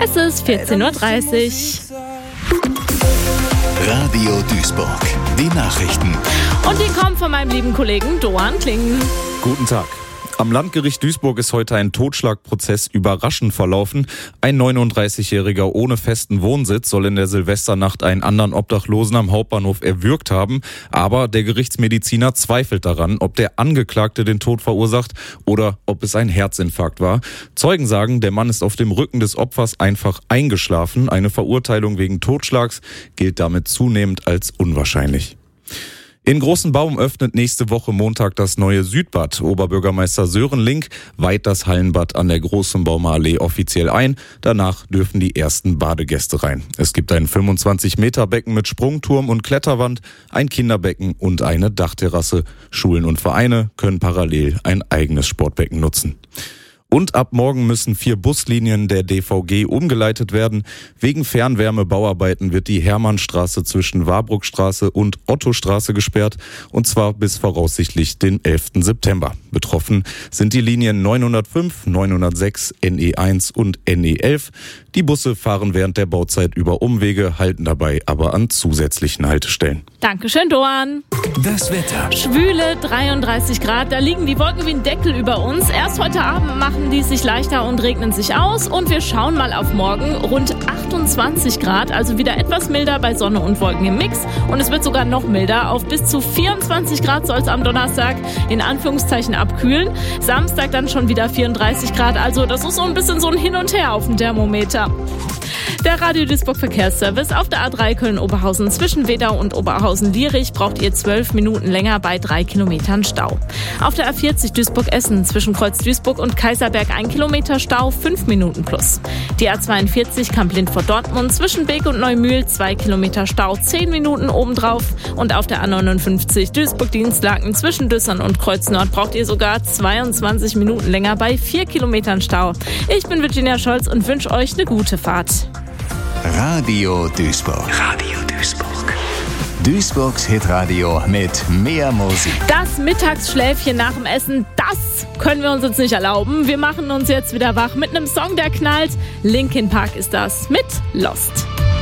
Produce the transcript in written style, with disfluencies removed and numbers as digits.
Es ist 14.30 Uhr. Radio Duisburg, die Nachrichten. Und die kommen von meinem lieben Kollegen Doan Klingen. Guten Tag. Am Landgericht Duisburg ist heute ein Totschlagprozess überraschend verlaufen. Ein 39-Jähriger ohne festen Wohnsitz soll in der Silvesternacht einen anderen Obdachlosen am Hauptbahnhof erwürgt haben. Aber der Gerichtsmediziner zweifelt daran, ob der Angeklagte den Tod verursacht oder ob es ein Herzinfarkt war. Zeugen sagen, der Mann ist auf dem Rücken des Opfers einfach eingeschlafen. Eine Verurteilung wegen Totschlags gilt damit zunehmend als unwahrscheinlich. In Großen Baum öffnet nächste Woche Montag das neue Südbad. Oberbürgermeister Sören Link weiht das Hallenbad an der Großen Baumer Allee offiziell ein. Danach dürfen die ersten Badegäste rein. Es gibt ein 25-Meter-Becken mit Sprungturm und Kletterwand, ein Kinderbecken und eine Dachterrasse. Schulen und Vereine können parallel ein eigenes Sportbecken nutzen. Und ab morgen müssen 4 Buslinien der DVG umgeleitet werden. Wegen Fernwärmebauarbeiten wird die Hermannstraße zwischen Warburgstraße und Ottostraße gesperrt, und zwar bis voraussichtlich den 11. September. Betroffen sind die Linien 905, 906, NE1 und NE11. Die Busse fahren während der Bauzeit über Umwege, halten dabei aber an zusätzlichen Haltestellen. Dankeschön, Doan. Das Wetter. Schwüle 33 Grad, da liegen die Wolken wie ein Deckel über uns. Erst heute Abend machen die sich leichter und regnen sich aus. Und wir schauen mal auf morgen. Rund 28 Grad, also wieder etwas milder bei Sonne und Wolken im Mix. Und es wird sogar noch milder. Auf bis zu 24 Grad soll es am Donnerstag in Anführungszeichen abkühlen. Samstag dann schon wieder 34 Grad. Also das ist so ein bisschen so ein Hin und Her auf dem Thermometer. Der Radio Duisburg Verkehrsservice auf der A3 Köln-Oberhausen zwischen Wedau und Oberhausen-Lierich braucht ihr 12 Minuten länger bei 3 Kilometern Stau. Auf der A40 Duisburg-Essen zwischen Kreuz Duisburg und Kaiserberg 1 Kilometer Stau, 5 Minuten plus. Die A42 Kamp-Lindfort-Dortmund zwischen Beek und Neumühl 2 Kilometer Stau, 10 Minuten obendrauf. Und auf der A59 Duisburg-Dienstlaken zwischen Düssern und Kreuz Nord braucht ihr sogar 22 Minuten länger bei 4 Kilometern Stau. Ich bin Virginia Scholz und wünsche euch eine gute Fahrt. Radio Duisburg. Radio Duisburg. Duisburgs Hitradio mit mehr Musik. Das Mittagsschläfchen nach dem Essen, das können wir uns jetzt nicht erlauben. Wir machen uns jetzt wieder wach mit einem Song, der knallt. Linkin Park ist das mit Lost.